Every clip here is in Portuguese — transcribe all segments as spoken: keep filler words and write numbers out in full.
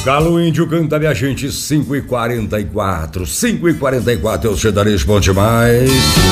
Galo Índio canta, minha gente, cinco e quarenta e quatro. cinco e quarenta e quatro, eu sertanejo bom demais.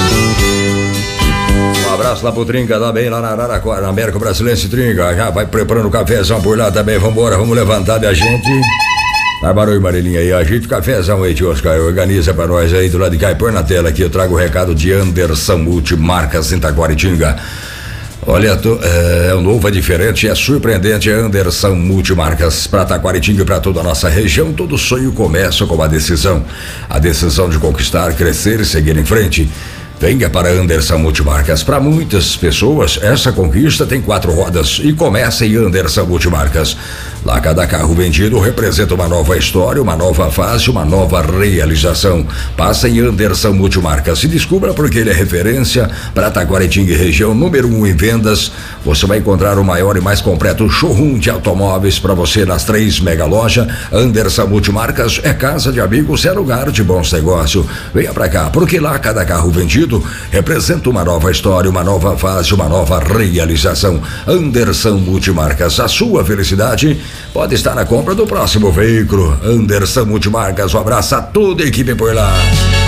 Um abraço lá pro Trinca também, lá na Araraquara, na América Brasilense. Trinca, já vai preparando o cafezão por lá também. Vambora, vamos levantar, minha gente. Tá barulho, Marilinha aí, ajeita o cafezão aí, tio Oscar, organiza pra nós aí do lado de cá e põe na tela aqui, eu trago o recado de Anderson Multimarcas em Taquaritinga. Olha, tô, é, é um novo, é diferente, é surpreendente, é Anderson Multimarcas para Taquaritinga e para toda a nossa região. Todo sonho começa com uma decisão, a decisão de conquistar, crescer e seguir em frente. Venha para Anderson Multimarcas. Para muitas pessoas, essa conquista tem quatro rodas e começa em Anderson Multimarcas. Lá cada carro vendido representa uma nova história, uma nova fase, uma nova realização. Passa em Anderson Multimarcas e descubra porque ele é referência para Taquaritinga e região, número um em vendas. Você vai encontrar o maior e mais completo showroom de automóveis para você nas três mega lojas. Anderson Multimarcas é casa de amigos, é lugar de bons negócios. Venha para cá, porque lá cada carro vendido representa uma nova história, uma nova fase, uma nova realização. Anderson Multimarcas, a sua felicidade pode estar na compra do próximo veículo. Anderson Multimarcas, um abraço a toda a equipe por lá.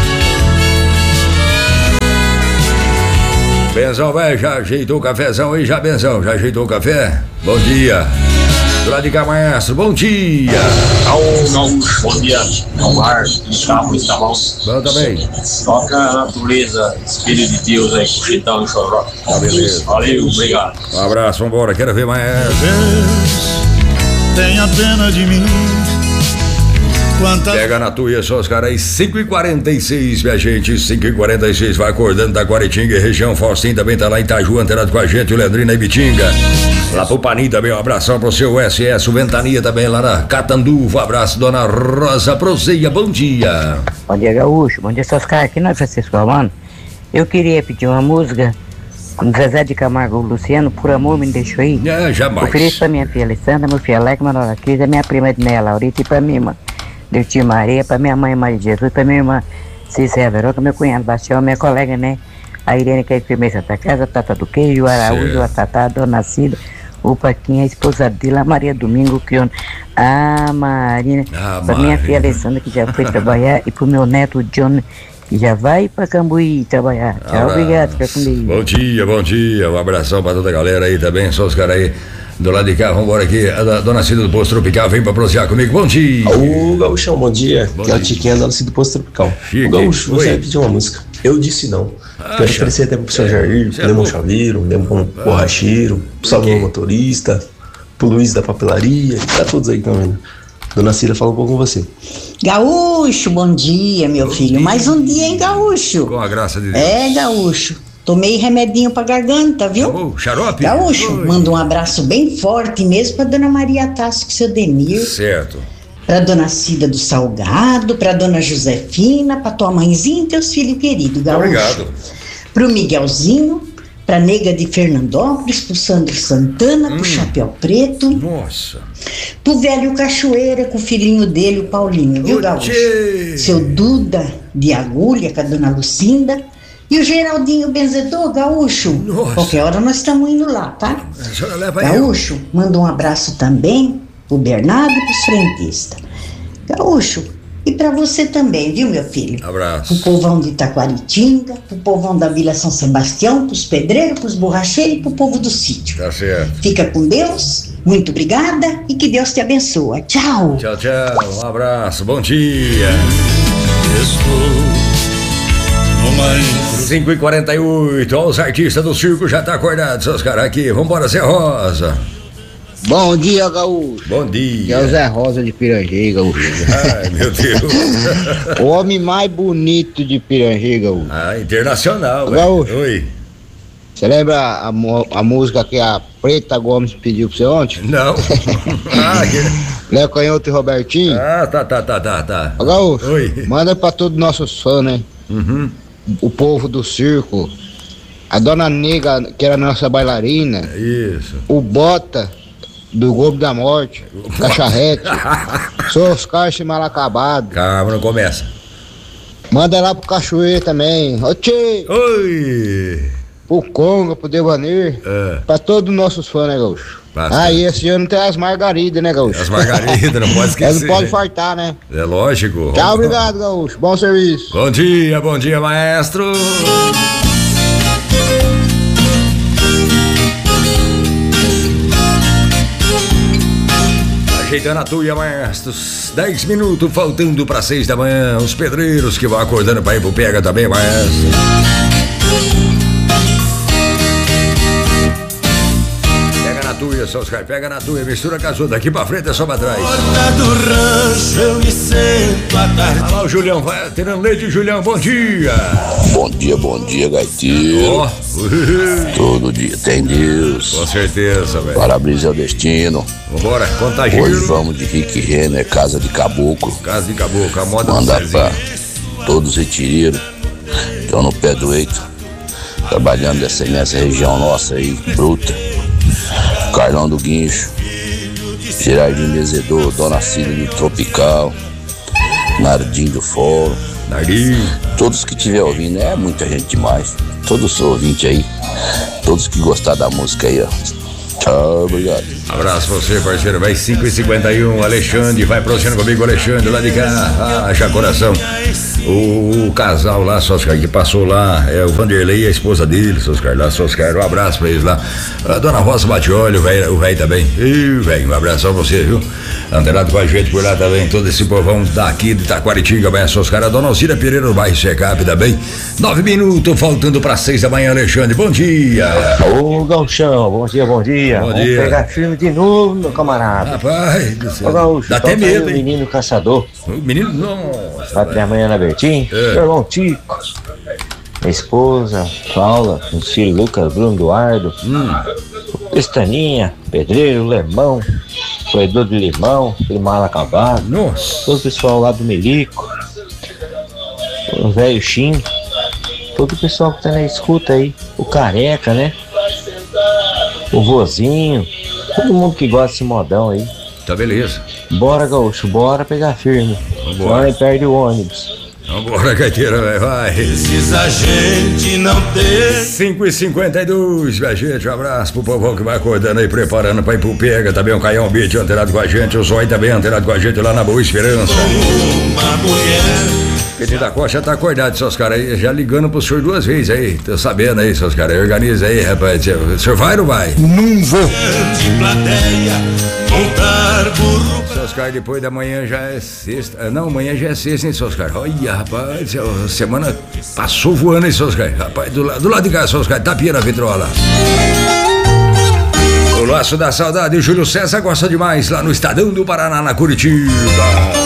Benzão, velho, já ajeitou o cafezão aí, já, Benzão, já ajeitou o café? Bom dia. Do lado de cá, maestro, bom dia. Não, não, bom dia. No ar, no carro, tá bom? Bom também. Toca a natureza, Espírito de Deus aí, com Chitão e Choró. Tá, beleza. Valeu, obrigado. Um abraço, vambora, quero ver, maestro. Tenha pena de mim. Quanta... Pega na tua, só os caras aí, cinco e quarenta e seis, minha gente, cinco e quarenta e seis, vai acordando da Taquaritinga e região. Faustinho também tá lá em Itaju, antenado com a gente, o Leandrinho na Ibitinga. Lá pro Paninho também, um abração pro seu S S, o Ventania também lá na Catanduva, um abraço, dona Rosa Prozeia, bom dia. Bom dia, Gaúcho, bom dia, seus caras, aqui não é Francisco Romano. Eu queria pedir uma música com Zezé de Camargo, Luciano, Por Amor Me Deixou Aí. É, jamais. Ofereço pra minha filha Alessandra, meu filho Alex, Manuela Cris, a minha prima Edneia Laurita e pra minha irmã Deltir Maria, pra minha mãe Maria de Jesus, pra minha irmã Cícera Veroca, meu cunhado Bastião, minha colega, né, a Irene, que é enfermeira Santa Casa, a Tata do Queijo, o Araújo, a Tatá, a Dona Cida, o Paquinha, a esposa dele, a Maria Domingo, Criona, a Marina, ah, pra minha filha Alessandra, que já foi trabalhar, e pro meu neto John, que já vai pra Cambuí trabalhar. Tchau, Abraço. Obrigado, fica comigo. Bom dia, bom dia, um abração pra toda a galera aí também, só os caras aí do lado de cá, vambora aqui, a Dona Cida do Posto Tropical, vem pra prosear comigo, bom dia. Ô, Gaúchão, bom dia, bom que é o dia. Tiquinho da Dona Cida do Posto Tropical. Chique. Ô, Gaúcho, você Oi. vai pedir uma música, Eu Disse Não. Ah, Quero já. oferecer até pro seu É, Jair, cê pro é Lemon louco. Chaveiro, Lemon Ah. Borracheiro, pro Salvador Motorista, pro Luiz da Papelaria, pra todos aí também. Dona Cida fala um pouco com você. Gaúcho, bom dia, meu Bom filho. dia. Mais um dia, hein, Gaúcho? Com a graça de Deus. É, Gaúcho. Tomei remedinho pra garganta, viu? Ô, xarope? Gaúcho, Oi. manda um abraço bem forte mesmo pra dona Maria Tassi com seu Demir, Certo. pra dona Cida do Salgado, pra dona Josefina, pra tua mãezinha e teus filhos queridos, Gaúcho. Obrigado. Pro Miguelzinho, pra nega de Fernandópolis, pro Sandro Santana, Hum. pro Chapéu Preto, Nossa. pro velho Cachoeira com o filhinho dele, o Paulinho, viu, Ô, Gaúcho? tchê. Seu Duda de Agulha com a dona Lucinda e o Geraldinho Benzedor, Gaúcho. Nossa. Qualquer hora nós estamos indo lá, tá? A senhora leva eu. Gaúcho, manda um abraço também pro Bernardo e pros frentistas. Gaúcho, e pra você também, viu, meu filho? Abraço. Pro povão de Taquaritinga, pro povão da Vila São Sebastião, pros pedreiros, pros borracheiros e pro povo do sítio. Tá certo. Fica com Deus, muito obrigada e que Deus te abençoe. Tchau! Tchau, tchau. Um abraço. Bom dia. Estou numa cinco e quarenta e oito. Ó, os artistas do circo já tá acordado, seus caras aqui. Vambora, Zé Rosa. Bom dia, Gaúcho. Bom Que é o dia. Zé Rosa de Pirangi, Gaúcho. Ai, meu Deus. O homem mais bonito de Pirangi, Gaúcho. Ah, internacional, Ô, velho. Gaúcho. Oi. Você lembra a, mo- a música que a Preta Gomes pediu pra você ontem? Não. Ah, que... Léo Canhoto e Robertinho? ah, tá, tá, tá, tá, tá. Ô, Gaúcho, Oi. manda pra todos os nossos fãs, né? Uhum. O povo do circo. A Dona Nega, que era nossa bailarina. Isso. O Bota, do Globo da Morte. Cacharrete. Sou Oscar mal acabado. Calma, não começa. Manda lá pro Cachoeira também. Ô, tchê! Oi. Pro Conga, pro Devanir. É. Pra todos os nossos fãs, né, Gaúcho? Bastante. Ah, e esse ano tem as margaridas, né, Gaúcho? As margaridas, não pode esquecer. Não pode faltar, né? É lógico. Tchau, obrigado, Gaúcho. Bom serviço. Bom dia, bom dia, maestro. Ajeitando a tuia, maestros. Dez minutos faltando para seis da manhã. Os pedreiros que vão acordando para ir pro pega também, maestro. Pega na tuia, só os caras. Pega na tuia, mistura com as outras. Daqui pra frente é só pra trás. Porta do rancho eu me sento à tarde. Olha lá o Julião, vai tirando leite, Julião. Bom dia. Bom dia, bom dia, gaiteiro. Oh. Todo dia tem Deus. Com certeza, velho. Parabéns ao destino. Vambora, contagia. Hoje vamos de Rick Renner, Casa de Caboclo. Casa de Caboclo, a moda do Manda Cezinho. pra todos os retireiros. Estão no pé do eito. Trabalhando nessa, nessa região nossa aí, bruta. Carlão do Guincho. Gerardinho Mezedor, Dona Cida do Tropical. Nardinho do Fórum. Nardinho. Todos que estiver ouvindo, é muita gente demais. Todos os ouvintes aí. Todos que gostar da música aí, ó. Tchau, obrigado. Abraço pra você, parceiro. Vai cinco e cinquenta e um, Alexandre. Vai prosseguindo comigo, Alexandre, lá de cá. Haja coração. O, o casal lá, Soscar, que passou lá, é o Vanderlei e a esposa dele, Soscar, lá, Soscar. Um abraço pra eles lá. A dona Rosa Batiolho, o velho o velho também. Ih, velho, um abraço pra você, viu? Antenado com a gente por lá também. Todo esse povão daqui de Taquaritinga, vai, Soscar. A dona Alcira Pereira no bairro Secap também. Nove minutos, faltando pra seis da manhã, Alexandre. Bom dia. Ô, Gauchão, bom dia, bom dia. Bom Vamos dia. pegar firme de novo, meu camarada. Rapaz do céu. Ô, Gaúcho, Dá até toca aí medo, o hein? Menino Caçador. O menino, nossa. Vai pra amanhã na Bertim. É. Meu irmão Tico. Minha esposa, Paula, meu filho Lucas, Bruno Eduardo. Hum. Pestaninha, Pedreiro, Lemão, Corredor de Limão, aquele mal acabado. Nossa. Todo o pessoal lá do Melico. O velho Xim. Todo o pessoal que tá na escuta aí. O Careca, né? O Vozinho. Todo mundo que gosta desse modão aí. Tá beleza. Bora, Gaúcho, bora pegar firme. Vambora. Vai, perde o ônibus. Vambora, gaiteira, velho, vai. Precisa a gente não ter. cinco e cinquenta e dois, minha gente, um abraço pro povão que vai acordando aí, preparando pra ir pro Pega. Também o Caião Beat antenado com a gente, o Zói também antenado com a gente lá na Boa Esperança. Uma mulher. Pedro da Costa tá acordado, seus caras aí, já ligando pro senhor duas vezes aí, tô sabendo aí, seus caras, organiza aí, rapaz. O senhor vai ou não vai? Não vou. De plateia, montar burro. Seus caras, depois da manhã já é sexta. Não, amanhã já é sexta, hein, seus caras? Olha, rapaz, a semana passou voando, hein, seus caras? Rapaz, do, la- do lado de cá, seus caras, tapinha na vitrola. O laço da saudade, o Júlio César gosta demais, lá no Estadão do Paraná, na Curitiba.